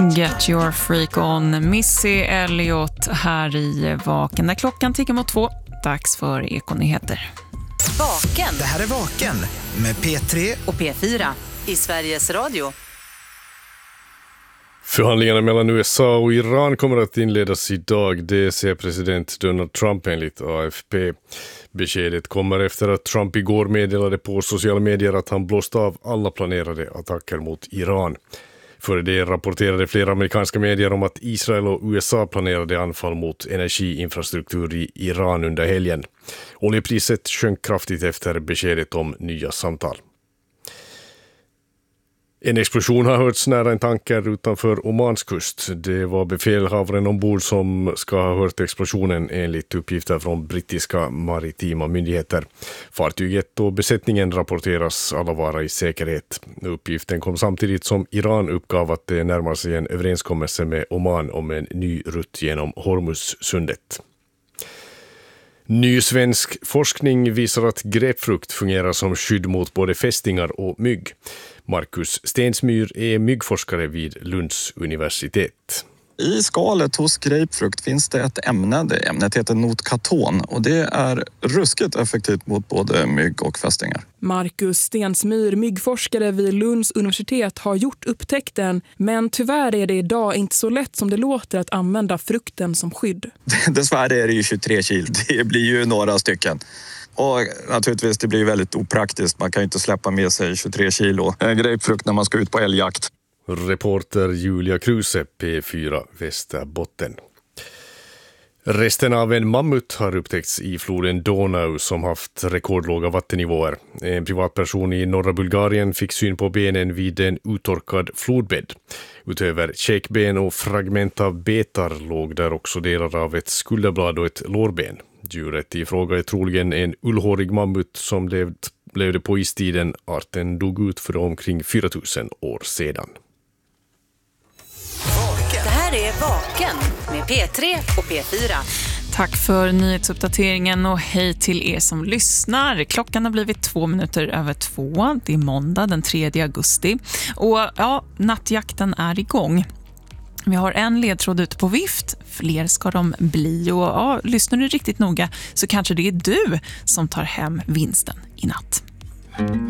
Get your freak on. Missy Elliott här i Vaken där klockan tickar mot 2. Dags för Ekonyheter. Vaken. Det här är Vaken med P3 och P4 i Sveriges Radio. Förhandlingarna mellan USA och Iran kommer att inledas idag, det säger president Donald Trump enligt AFP. Beskedet kommer efter att Trump igår meddelade på sociala medier att han blåst av alla planerade attacker mot Iran. Före det rapporterade flera amerikanska medier om att Israel och USA planerade anfall mot energiinfrastruktur i Iran under helgen. Oljepriset sjönk kraftigt efter beskedet om nya samtal. En explosion har hörts nära en tanker utanför Omans kust. Det var befälhavaren ombord som ska ha hört explosionen enligt uppgifter från brittiska maritima myndigheter. Fartyget och besättningen rapporteras alla vara i säkerhet. Uppgiften kom samtidigt som Iran uppgav att det närmar sig en överenskommelse med Oman om en ny rutt genom Hormuzsundet. Ny svensk forskning visar att grapefrukt fungerar som skydd mot både fästingar och mygg. Marcus Stensmyr är myggforskare vid Lunds universitet. I skalet hos grapefrukt finns det ett ämne. Det ämnet heter notkaton och det är ruskigt effektivt mot både mygg och fästingar. Marcus Stensmyr, myggforskare vid Lunds universitet, har gjort upptäckten. Men tyvärr är det idag inte så lätt som det låter att använda frukten som skydd. Dessvärre är det ju 23 kilo. Det blir ju några stycken. Och naturligtvis, det blir väldigt opraktiskt. Man kan ju inte släppa med sig 23 kilo grapefrukt när man ska ut på älgjakt. Reporter Julia Kruse, P4 Västerbotten. Resten av en mammut har upptäckts i floden Donau som haft rekordlåga vattennivåer. En privatperson i norra Bulgarien fick syn på benen vid en uttorkad flodbädd. Utöver käkben och fragment av betar låg där också delar av ett skulderblad och ett lårben. Djuret i fråga är troligen en ullhårig mammut som levde på istiden. Arten dog ut för omkring 4000 år sedan. Det här är Vaken med P3 och P4. Tack för nyhetsuppdateringen och hej till er som lyssnar. Klockan har blivit 2 minuter över 2. Det är måndag den 3 augusti. Och ja, nattjakten är igång. Vi har en ledtråd ute på vift, fler ska de bli och ja, lyssnar du riktigt noga så kanske det är du som tar hem vinsten i natt.